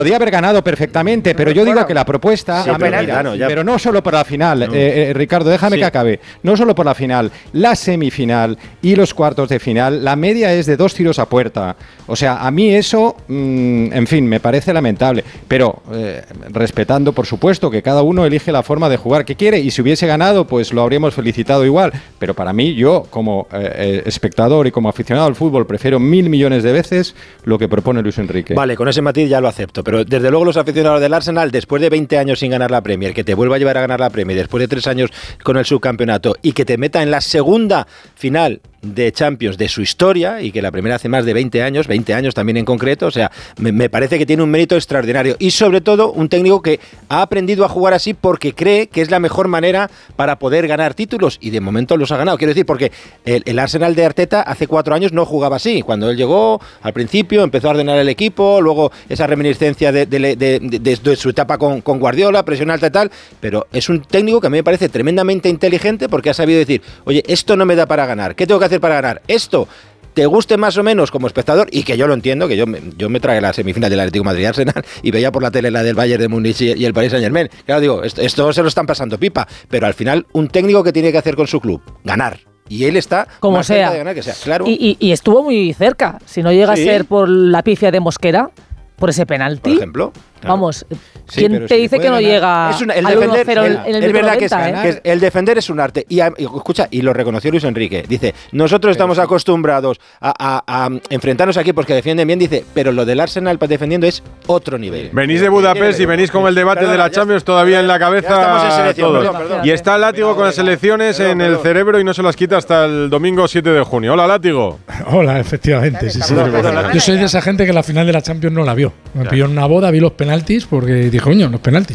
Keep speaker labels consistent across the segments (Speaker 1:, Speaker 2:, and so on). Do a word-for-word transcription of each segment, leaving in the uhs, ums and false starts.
Speaker 1: Podría haber ganado perfectamente, pero yo digo que la propuesta,
Speaker 2: sí,
Speaker 1: a mí,
Speaker 2: pero,
Speaker 1: mira,
Speaker 2: no, ya,
Speaker 1: pero no solo por la final, no. eh, eh, Ricardo, déjame sí. que acabe, no solo por la final, la semifinal y los cuartos de final, la media es de dos tiros a puerta. O sea, a mí eso, mmm, en fin, me parece lamentable, pero eh, respetando, por supuesto, que cada uno elige la forma de jugar que quiere, y si hubiese ganado, pues lo habríamos felicitado igual, pero para mí, yo, como eh, espectador y como aficionado al fútbol, prefiero mil millones de veces lo que propone Luis Enrique.
Speaker 2: Vale, con ese matiz ya lo acepto, pero desde luego los aficionados del Arsenal, después de veinte años sin ganar la Premier, que te vuelva a llevar a ganar la Premier, después de tres años con el subcampeonato, y que te meta en la segunda final de Champions de su historia, y que la primera hace más de veinte años, veinte años también en concreto, o sea, me, me parece que tiene un mérito extraordinario, y sobre todo un técnico que ha aprendido a jugar así porque cree que es la mejor manera para poder ganar títulos, y de momento los ha ganado. Quiero decir, porque el, el Arsenal de Arteta hace cuatro años no jugaba así. Cuando él llegó, al principio empezó a ordenar el equipo, luego esa reminiscencia de, de, de, de, de, de su etapa con, con Guardiola, presión alta y tal, pero es un técnico que a mí me parece tremendamente inteligente porque ha sabido decir, oye, esto no me da para ganar, ¿qué tengo que hacer para ganar? Esto, te guste más o menos como espectador, y que yo lo entiendo, que yo me, yo me tragué la semifinal del Atlético de Madrid Arsenal y veía por la tele la del Bayern de Múnich y, y el Paris Saint-Germain. Claro, digo, esto, esto se lo están pasando pipa, pero al final un técnico que tiene que hacer con su club, ganar. Y él está
Speaker 3: como
Speaker 2: más
Speaker 3: sea.
Speaker 2: cerca de ganar que sea, claro.
Speaker 3: Y, y, y estuvo muy cerca. Si no llega sí. a ser por la pifia de Mosquera, por ese penalti.
Speaker 2: Por ejemplo.
Speaker 3: Claro. Vamos, ¿quién sí, te dice que no ganar? Llega
Speaker 2: es una, el
Speaker 3: al
Speaker 2: defender,
Speaker 3: uno cero
Speaker 2: el,
Speaker 3: en el,
Speaker 2: es verdad
Speaker 3: noventa,
Speaker 2: que, es,
Speaker 3: ¿eh?
Speaker 2: que es, el defender es un arte. Y, y escucha, y lo reconoció Luis Enrique. Dice, nosotros pero estamos sí. acostumbrados a, a, a enfrentarnos aquí porque defienden bien. Dice, pero lo del Arsenal defendiendo es otro nivel.
Speaker 4: Venís de Budapest y venís con el debate Perdona, de la Champions todavía en la cabeza. Ya estamos en selección, perdón, perdón. Y está el Látigo con las elecciones perdón, en el perdón. cerebro y no se las quita hasta el domingo siete de junio. Hola, Látigo.
Speaker 5: Hola, efectivamente. Sí, sí. Yo soy de esa gente que la final de la Champions no la vio. Me pilló en una boda, vi los penaltis porque dijo, coño, los penaltis.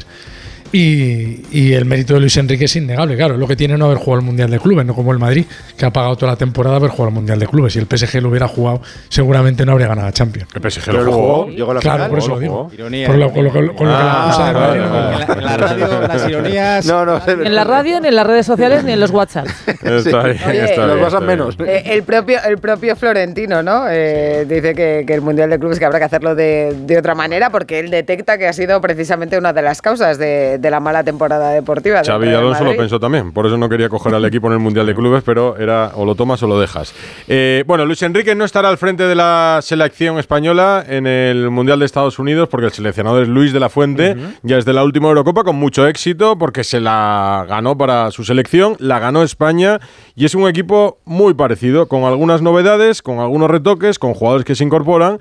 Speaker 5: Y, y el mérito de Luis Enrique es innegable, claro, es lo que tiene no haber jugado el Mundial de Clubes, no como el Madrid, que ha pagado toda la temporada haber jugado el Mundial de Clubes. Si el P S G lo hubiera jugado, seguramente no habría ganado la Champions.
Speaker 4: El P S G lo jugó, llegó a la
Speaker 5: claro,
Speaker 4: final.
Speaker 5: por eso
Speaker 4: lo
Speaker 5: lo digo.
Speaker 1: Ironía,
Speaker 5: por lo, con lo, con lo, con lo que la acusa de Madrid.
Speaker 1: En la radio, las ironías.
Speaker 2: No, no,
Speaker 3: en la radio, ni en las redes sociales, ni en los WhatsApp.
Speaker 4: Está bien,
Speaker 6: Oye,
Speaker 4: está
Speaker 2: los
Speaker 4: bien,
Speaker 2: pasan menos.
Speaker 6: Eh, el, propio, el propio Florentino, ¿no? Eh, sí. Dice que, que el Mundial de Clubes que habrá que hacerlo de, de otra manera porque él detecta que ha sido precisamente una de las causas de, de la mala temporada deportiva.
Speaker 4: Xabi Alonso lo pensó también, por eso no quería coger al equipo en el Mundial de Clubes, pero era o lo tomas o lo dejas. Eh, bueno, Luis Enrique no estará al frente de la selección española en el Mundial de Estados Unidos porque el seleccionador es Luis de la Fuente, uh-huh. ya es de la última Eurocopa con mucho éxito porque se la ganó para su selección, la ganó España y es un equipo muy parecido, con algunas novedades, con algunos retoques, con jugadores que se incorporan,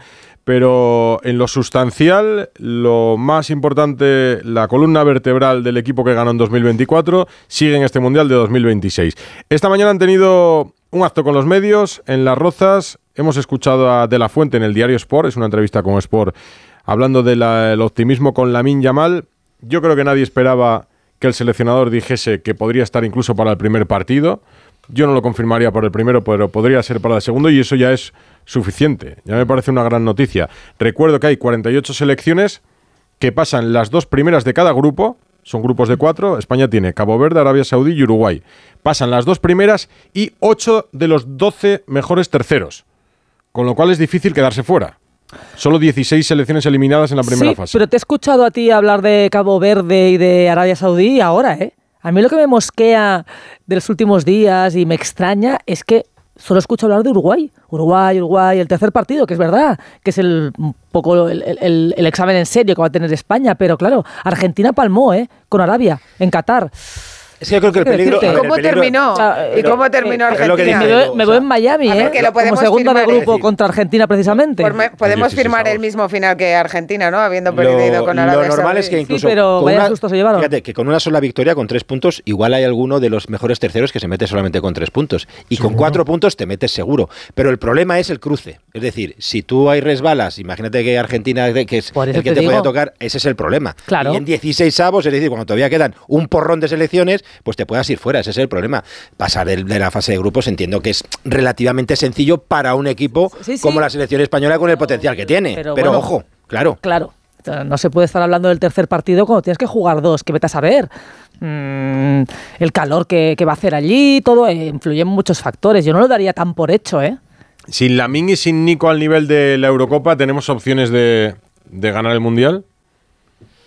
Speaker 4: pero en lo sustancial, lo más importante, la columna vertebral del equipo que ganó en dos mil veinticuatro sigue en este Mundial de dos mil veintiséis. Esta mañana han tenido un acto con los medios en Las Rozas. Hemos escuchado a De la Fuente en el diario Sport, es una entrevista con Sport, hablando del optimismo con Lamine Yamal. Yo creo que nadie esperaba que el seleccionador dijese que podría estar incluso para el primer partido. Yo no lo confirmaría para el primero, pero podría ser para el segundo y eso ya es suficiente. Ya me parece una gran noticia. Recuerdo que hay cuarenta y ocho selecciones que pasan las dos primeras de cada grupo. Son grupos de cuatro. España tiene Cabo Verde, Arabia Saudí y Uruguay. Pasan las dos primeras y ocho de los doce mejores terceros. Con lo cual es difícil quedarse fuera. Solo dieciséis selecciones eliminadas en la primera
Speaker 3: sí,
Speaker 4: fase.
Speaker 3: Pero te he escuchado a ti hablar de Cabo Verde y de Arabia Saudí ahora, ¿eh? A mí lo que me mosquea de los últimos días y me extraña es que solo escucho hablar de Uruguay. Uruguay, Uruguay, el tercer partido, que es verdad, que es el, un poco el, el, el examen en serio que va a tener España. Pero claro, Argentina palmó, ¿eh? Con Arabia, en Qatar.
Speaker 2: Es que yo creo que el peligro...
Speaker 6: ¿Y cómo terminó? ¿Y cómo terminó Argentina?
Speaker 3: Me voy, me voy en Miami, ¿eh? Como segunda de grupo contra Argentina, precisamente.
Speaker 6: Podemos firmar el mismo final que Argentina, ¿no? Habiendo perdido con Arabia Saudí.
Speaker 2: Lo normal es que incluso...
Speaker 3: Sí, pero
Speaker 2: con
Speaker 3: vaya
Speaker 2: una,
Speaker 3: susto se llevaron.
Speaker 2: Fíjate, que con una sola victoria, con tres puntos, igual hay alguno de los mejores terceros que se mete solamente con tres puntos. Y ¿seguro? Con cuatro puntos te metes seguro. Pero el problema es el cruce. Es decir, si tú hay resbalas, imagínate que Argentina, que es el que te, te puede tocar, ese es el problema.
Speaker 3: Claro.
Speaker 2: Y en dieciséis avos, es decir, cuando todavía quedan un porrón de selecciones, pues te puedas ir fuera, ese es el problema. Pasar de, de la fase de grupos entiendo que es relativamente sencillo para un equipo sí, sí. como la selección española con el potencial que tiene. Pero, pero bueno, ojo, claro.
Speaker 3: Claro. No se puede estar hablando del tercer partido cuando tienes que jugar dos, que vete a saber. Mm, el calor que, que va a hacer allí, todo, eh, influye en muchos factores. Yo no lo daría tan por hecho, ¿eh?
Speaker 4: Sin Lamine y sin Nico al nivel de la Eurocopa, ¿tenemos opciones de, de ganar el Mundial?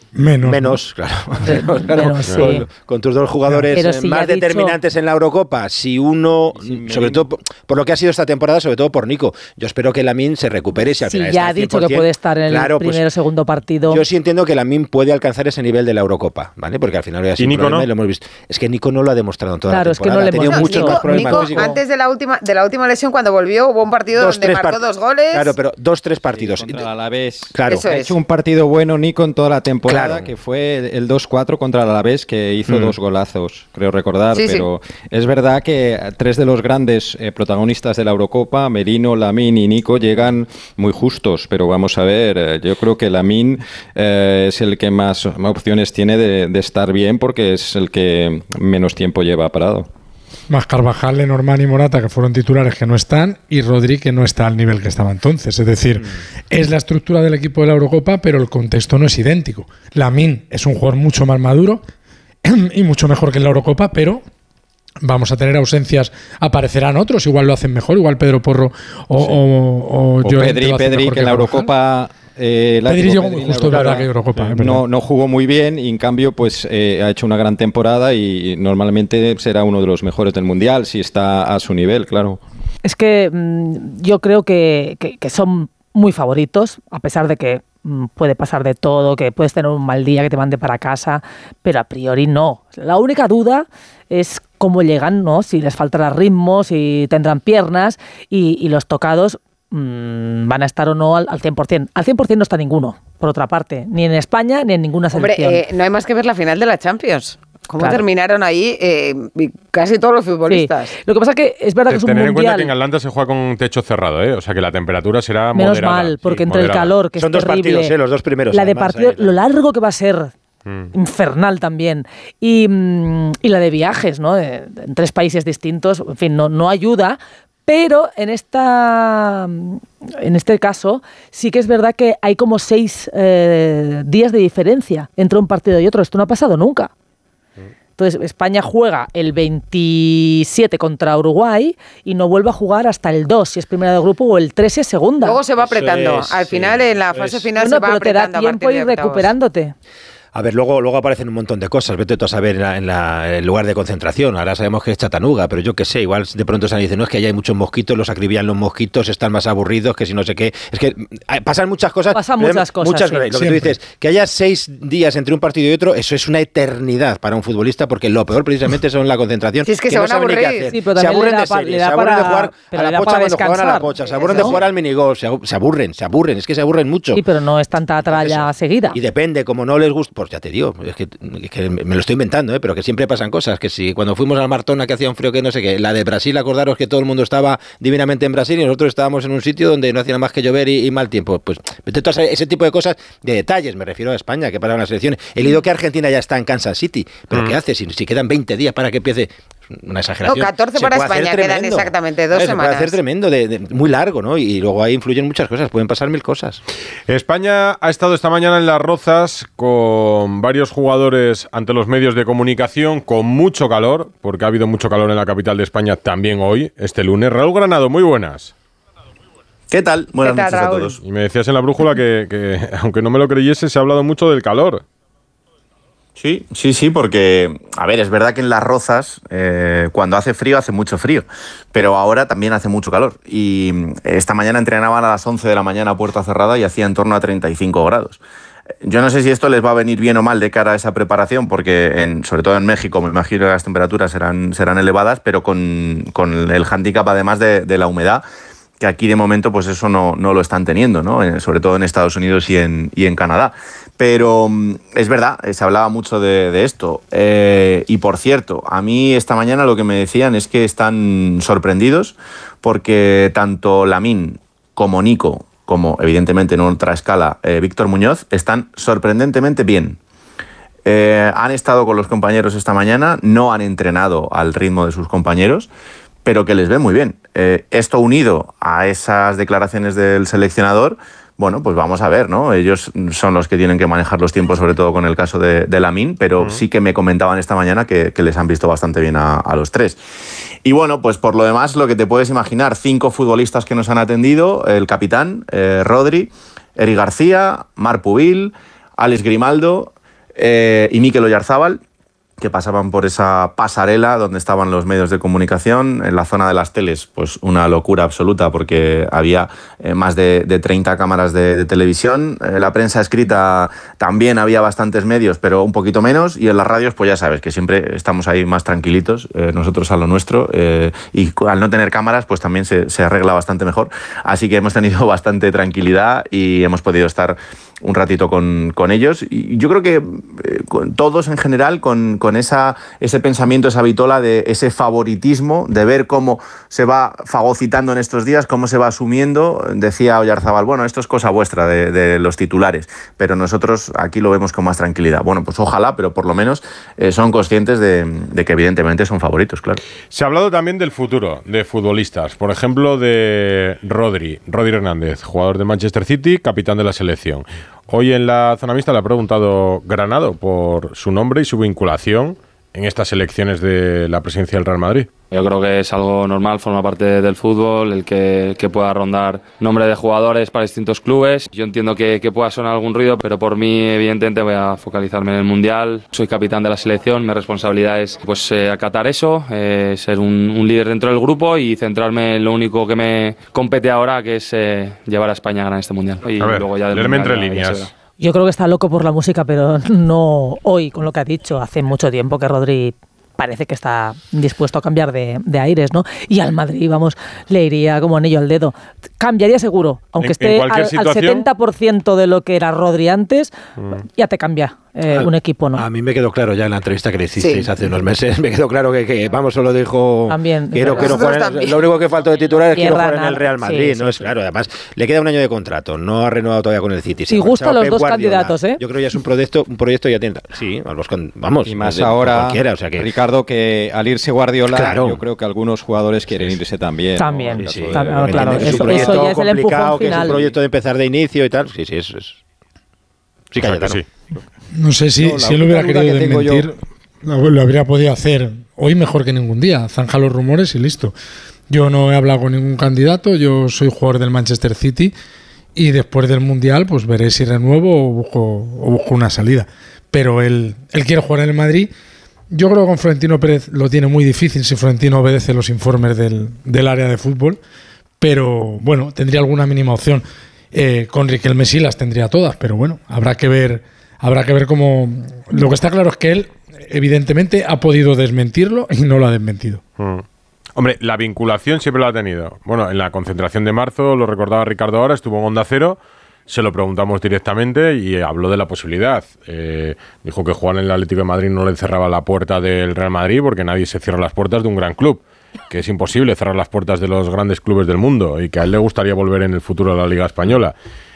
Speaker 5: Menos.
Speaker 2: Menos, claro.
Speaker 3: De,
Speaker 2: Menos, claro.
Speaker 3: menos, sí.
Speaker 2: con, con tus dos jugadores
Speaker 3: si
Speaker 2: más determinantes dicho... en la Eurocopa, si uno, sí, sobre todo por, por lo que ha sido esta temporada, sobre todo por Nico, yo espero que Lamine se recupere. Si al
Speaker 3: sí,
Speaker 2: final
Speaker 3: ya ha dicho que puede estar en claro, el primero o pues, segundo partido.
Speaker 2: Yo sí entiendo que Lamine puede alcanzar ese nivel de la Eurocopa, ¿vale? Porque al final ya
Speaker 4: ¿Y Nico no?
Speaker 2: Lo hemos visto. Es que Nico no lo ha demostrado en toda
Speaker 3: claro,
Speaker 2: la temporada.
Speaker 3: Es que no le
Speaker 2: ha tenido
Speaker 3: hemos
Speaker 2: muchos
Speaker 6: Nico,
Speaker 2: más problemas.
Speaker 6: Nico, antes de la última de la última lesión, cuando volvió, hubo un partido dos, donde marcó dos goles.
Speaker 2: Claro, pero dos, tres partidos.
Speaker 1: Sí, contra el Alavés.
Speaker 2: Claro.
Speaker 1: Eso ha es. hecho un partido bueno Nico en toda la temporada, claro. que fue el dos cuatro contra el Alavés, que hizo mm. dos golazos, creo recordar. Sí, pero sí. es verdad que tres de los grandes eh, protagonistas de la Eurocopa, Merino, Lamine y Nico, llegan muy justos. Pero vamos a ver, eh, yo creo que Lamine eh, es el que más, más opciones tiene de, de estar bien, porque es el que menos tiempo lleva parado.
Speaker 5: Más Carvajal, Lenormand y Morata, que fueron titulares, que no están, y Rodri, que no está al nivel que estaba entonces. Es decir, mm. es la estructura del equipo de la Eurocopa, pero el contexto no es idéntico. Lamine es un jugador mucho más maduro y mucho mejor que en la Eurocopa, pero vamos a tener ausencias, aparecerán otros, igual lo hacen mejor, igual Pedro Porro o, sí. o, o,
Speaker 1: o Pedri, Pedri que en la Eurocopa...
Speaker 5: Eh, Pedri llegó muy justo, verdad, que Eurocopa.
Speaker 1: Sí, no, no jugó muy bien y en cambio pues eh, ha hecho una gran temporada y normalmente será uno de los mejores del Mundial si está a su nivel, claro.
Speaker 3: Es que mmm, yo creo que, que, que son muy favoritos, a pesar de que mmm, puede pasar de todo, que puedes tener un mal día que te mande para casa, pero a priori no. La única duda es cómo llegan, ¿no? Si les faltará ritmo, si tendrán piernas y, y los tocados van a estar o no al, al cien por ciento. Al cien por ciento no está ninguno, por otra parte, ni en España ni en ninguna selección.
Speaker 6: Hombre, eh, no hay más que ver la final de la Champions. ¿Cómo claro. terminaron ahí eh, casi todos los futbolistas?
Speaker 3: Sí. Lo que pasa es que es verdad que es un
Speaker 4: Tener
Speaker 3: mundial...
Speaker 4: en cuenta que en Atlanta se juega con un techo cerrado, ¿eh? O sea que la temperatura será
Speaker 3: menos
Speaker 4: moderada.
Speaker 3: Menos mal, porque
Speaker 4: sí,
Speaker 3: entre
Speaker 4: moderada.
Speaker 3: el calor, que
Speaker 2: Son
Speaker 3: es
Speaker 2: dos
Speaker 3: terrible,
Speaker 2: partidos, ¿eh? Los dos primeros.
Speaker 3: La de partido, lo largo que va a ser... Mm. infernal también y, y la de viajes, ¿no? En tres países distintos, en fin, no, no ayuda. Pero en esta, en este caso sí que es verdad que hay como seis eh, días de diferencia entre un partido y otro. Esto no ha pasado nunca. Entonces España juega el veintisiete contra Uruguay y no vuelve a jugar hasta el dos si es primera de grupo o el tres si es segunda.
Speaker 6: Luego se va apretando. Es, Al final, sí, en la fase final
Speaker 3: bueno,
Speaker 6: se va
Speaker 3: pero
Speaker 6: apretando.
Speaker 3: Te da tiempo ir recuperándote.
Speaker 2: A ver, luego, luego aparecen un montón de cosas. Vete tú a saber en, la, en, la, en el lugar de concentración. Ahora sabemos que es Chattanooga, pero yo qué sé, igual de pronto se dice, no, es que allá hay muchos mosquitos, los acribillan los mosquitos, están más aburridos que si no sé qué. Es que pasan muchas cosas.
Speaker 3: Pasan muchas cosas.
Speaker 2: Muchas
Speaker 3: sí,
Speaker 2: cosas. Lo que
Speaker 5: siempre.
Speaker 2: tú dices, que haya seis días entre un partido y otro, eso es una eternidad para un futbolista, porque lo peor precisamente son la concentración.
Speaker 6: Si es que, que se
Speaker 2: no
Speaker 6: van a aburrir.
Speaker 2: Sí, se aburren de series, se aburren de jugar a la pocha cuando juegan a la pocha, se aburren de jugar al minigolf, se aburren, se aburren, es que se aburren mucho.
Speaker 3: Sí, pero no es tanta tralla seguida.
Speaker 2: Y depende, como no les gusta, pues ya te digo, es que, es que me lo estoy inventando, ¿eh? Pero que siempre pasan cosas, que si cuando fuimos al Martona que hacía un frío que no sé qué, la de Brasil, acordaros que todo el mundo estaba divinamente en Brasil y nosotros estábamos en un sitio donde no hacía nada más que llover y, y mal tiempo, pues ese tipo de cosas, de detalles, me refiero a España, que paran las elecciones. He leído que Argentina ya está en Kansas City, pero mm. ¿qué hace? Si, si quedan veinte días para que empiece... Una exageración.
Speaker 6: No, catorce para España, quedan exactamente dos
Speaker 2: ¿sabes?
Speaker 6: semanas.
Speaker 2: Se puede hacer tremendo, de, de, muy largo, ¿no? Y luego ahí influyen muchas cosas, pueden pasar mil cosas.
Speaker 4: España ha estado esta mañana en Las Rozas con varios jugadores ante los medios de comunicación, con mucho calor, porque ha habido mucho calor en la capital de España también hoy, este lunes. Raúl Granado, muy buenas.
Speaker 7: ¿Qué tal? Buenas
Speaker 6: ¿Qué tal,
Speaker 7: noches
Speaker 6: Raúl?
Speaker 7: a todos.
Speaker 4: Y me decías en la brújula que, que, aunque no me lo creyese, se ha hablado mucho del calor.
Speaker 7: Sí, sí, sí, porque, a ver, es verdad que en Las Rozas, eh, cuando hace frío, hace mucho frío, pero ahora también hace mucho calor. Y esta mañana entrenaban a las once de la mañana a puerta cerrada y hacía en torno a treinta y cinco grados. Yo no sé si esto les va a venir bien o mal de cara a esa preparación, porque en, sobre todo en México me imagino que las temperaturas serán, serán elevadas, pero con, con el hándicap además de, de la humedad, que aquí de momento pues eso no, no lo están teniendo, ¿no? Eh, sobre todo en Estados Unidos y en, y en Canadá. Pero es verdad, se hablaba mucho de, de esto. Eh, y por cierto, a mí esta mañana lo que me decían es que están sorprendidos porque tanto Lamine como Nico, como evidentemente en otra escala eh, Víctor Muñoz, están sorprendentemente bien. Eh, han estado con los compañeros esta mañana, no han entrenado al ritmo de sus compañeros, pero que les ve muy bien. Eh, esto unido a esas declaraciones del seleccionador, bueno, pues vamos a ver, ¿no? Ellos son los que tienen que manejar los tiempos, sobre todo con el caso de, de Lamine, pero uh-huh. sí que me comentaban esta mañana que, que les han visto bastante bien a, a los tres. Y bueno, pues por lo demás, lo que te puedes imaginar, cinco futbolistas que nos han atendido, el capitán, eh, Rodri, Eric García, Marc Pubil, Alex Grimaldo, eh, y Mikel Oyarzábal, que pasaban por esa pasarela donde estaban los medios de comunicación. En la zona de las teles, pues una locura absoluta, porque había eh, más de, de treinta cámaras de, de televisión. Eh, la prensa escrita también había bastantes medios, pero un poquito menos. Y en las radios, pues ya sabes, que siempre estamos ahí más tranquilitos, eh, nosotros a lo nuestro. Eh, y al no tener cámaras, pues también se, se arregla bastante mejor. Así que hemos tenido bastante tranquilidad y hemos podido estar un ratito con, con ellos. Y yo creo que eh, con todos en general, con, con esa, ese pensamiento, esa vitola de ese favoritismo, de ver cómo se va fagocitando en estos días, cómo se va asumiendo. Decía Oyarzábal, bueno, esto es cosa vuestra de, de los titulares, pero nosotros aquí lo vemos con más tranquilidad. Bueno, pues ojalá, pero por lo menos eh, son conscientes de, de que evidentemente son favoritos, claro.
Speaker 4: Se ha hablado también del futuro de futbolistas, por ejemplo de Rodri, Rodri Hernández, jugador de Manchester City, capitán de la selección. Hoy en la zona mixta le ha preguntado Granado por su nombre y su vinculación en estas elecciones de la presidencia del Real Madrid.
Speaker 8: Yo creo que es algo normal, forma parte del fútbol, el que, que pueda rondar nombre de jugadores para distintos clubes. Yo entiendo que, que pueda sonar algún ruido, pero por mí evidentemente voy a focalizarme en el Mundial. Soy capitán de la selección, mi responsabilidad es pues, eh, acatar eso, eh, ser un, un líder dentro del grupo y centrarme en lo único que me compete ahora, que es eh, llevar a España a ganar este Mundial. Y
Speaker 4: a ver,
Speaker 8: luego ya del
Speaker 4: leerme
Speaker 8: mundial,
Speaker 4: entre
Speaker 8: ya,
Speaker 4: líneas.
Speaker 8: ya
Speaker 3: Yo creo que está loco por la música, pero no hoy, con lo que ha dicho. Hace mucho tiempo que Rodri parece que está dispuesto a cambiar de, de aires, ¿no? Y al Madrid, vamos, le iría como anillo al dedo. Cambiaría seguro, aunque
Speaker 4: en,
Speaker 3: esté
Speaker 4: en
Speaker 3: al,
Speaker 4: situación,
Speaker 3: al setenta por ciento de lo que era Rodri antes, mm. ya te cambia eh, un equipo, ¿no?
Speaker 2: A mí me quedó claro ya en la entrevista que le hicisteis sí. hace unos meses, me quedó claro que, que vamos, solo dijo...
Speaker 3: También.
Speaker 2: Quiero, quiero jugar en, lo único que falta de titular es quiero jugar en el Real Madrid,
Speaker 3: sí,
Speaker 2: ¿no?
Speaker 3: Sí,
Speaker 2: es
Speaker 3: sí.
Speaker 2: claro, además le queda un año de contrato, no ha renovado todavía con el City.
Speaker 3: Y gusta a los Pep dos Guardiola. Candidatos, ¿eh?
Speaker 2: Yo creo que ya es un proyecto, un proyecto ya tiene... Sí, a los, vamos.
Speaker 1: Y más de, ahora,
Speaker 2: cualquiera, o sea que,
Speaker 1: Ricardo, que al irse Guardiola,
Speaker 2: claro.
Speaker 1: yo creo que algunos jugadores quieren irse también.
Speaker 3: También,
Speaker 1: ¿no?
Speaker 3: sí,
Speaker 1: sí.
Speaker 3: Claro, claro.
Speaker 2: Es
Speaker 3: Eso,
Speaker 2: un proyecto
Speaker 3: eso ya es el empujón
Speaker 2: que
Speaker 3: final.
Speaker 2: es un proyecto de empezar de inicio y tal. Sí, sí, eso es. Sí, Cayetano.
Speaker 4: Sí.
Speaker 5: No sé si,
Speaker 1: no,
Speaker 5: si él hubiera querido desmentir, lo, lo habría podido hacer hoy mejor que ningún día. Zanja los rumores y listo. Yo no he hablado con ningún candidato, yo soy jugador del Manchester City y después del Mundial pues veré si renuevo o busco, o busco una salida. Pero él, él quiere jugar en el Madrid. Yo creo que con Florentino Pérez lo tiene muy difícil si Florentino obedece los informes del, del área de fútbol, pero bueno, tendría alguna mínima opción. Eh, con Riquelme sí las tendría todas, pero bueno, habrá que ver, habrá que ver cómo... Lo que está claro es que él, evidentemente, ha podido desmentirlo y no lo ha desmentido.
Speaker 4: Mm. Hombre, la vinculación siempre la ha tenido. Bueno, en la concentración de marzo, lo recordaba Ricardo ahora, estuvo en Onda Cero. Se lo preguntamos directamente y habló de la posibilidad. Eh, dijo que jugar en el Atlético de Madrid no le cerraba la puerta del Real Madrid porque nadie se cierra las puertas de un gran club, que es imposible cerrar las puertas de los grandes clubes del mundo y que a él le gustaría volver en el futuro a la Liga Española.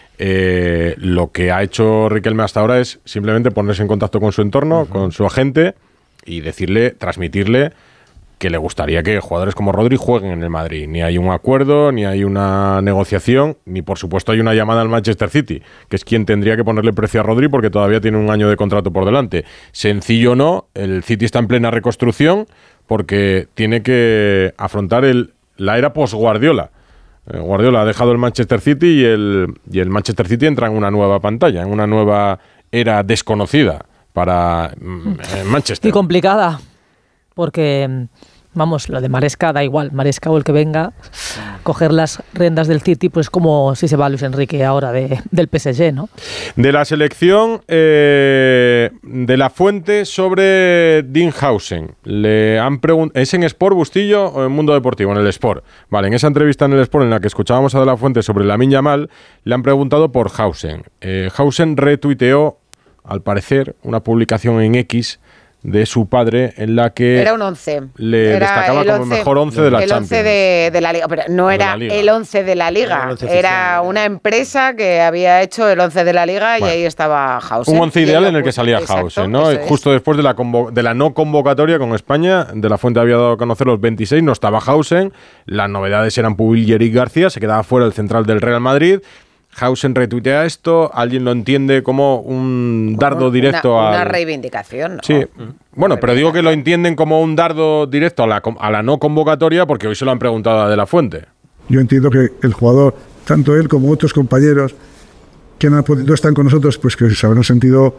Speaker 4: Eh, lo que ha hecho Riquelme hasta ahora es simplemente ponerse en contacto con su entorno, uh-huh. con su agente y decirle, transmitirle que le gustaría que jugadores como Rodri jueguen en el Madrid. Ni hay un acuerdo, ni hay una negociación, ni por supuesto hay una llamada al Manchester City, que es quien tendría que ponerle precio a Rodri porque todavía tiene un año de contrato por delante. Sencillo o no, el City está en plena reconstrucción porque tiene que afrontar el, la era post-Guardiola. Eh, Guardiola ha dejado el Manchester City y el, y el Manchester City entra en una nueva pantalla, en una nueva era desconocida para eh, Manchester.
Speaker 3: Y complicada, porque... Vamos, lo de Maresca da igual, Maresca o el que venga, coger las riendas del City, pues como si se va Luis Enrique ahora de, del P S G, ¿no?
Speaker 4: De la selección eh, de La Fuente sobre Dean Howson. Le han preguntado, ¿es en Sport, Bustillo, o en Mundo Deportivo? En el Sport. Vale, en esa entrevista en el Sport en la que escuchábamos a De La Fuente sobre Lamine Yamal, le han preguntado por Howson. Eh, Howson retuiteó, al parecer, una publicación en X de su padre en la que
Speaker 6: era un once.
Speaker 4: Le
Speaker 6: era
Speaker 4: destacaba
Speaker 6: el
Speaker 4: como
Speaker 6: once,
Speaker 4: el mejor once de la
Speaker 6: el
Speaker 4: Champions.
Speaker 6: once de, de la Liga, pero no era el once de la Liga,
Speaker 2: era,
Speaker 6: era una empresa que había hecho el once de la Liga bueno, y ahí estaba Howson.
Speaker 4: Un once ideal en el que salía Howson, ¿no? Justo después de la, de la no convocatoria con España, De La Fuente había dado a conocer los veintiséis, no estaba Howson, las novedades eran Pubil y Eric García, se quedaba fuera el central del Real Madrid. Howson retuitea esto, alguien lo entiende como un dardo
Speaker 6: una,
Speaker 4: directo a...
Speaker 6: Una al... reivindicación, ¿no?
Speaker 4: Sí, bueno, pero digo que lo entienden como un dardo directo a la, a la no convocatoria porque hoy se lo han preguntado a De La Fuente.
Speaker 9: Yo entiendo que el jugador, tanto él como otros compañeros que no, no están con nosotros, pues que se habrán sentido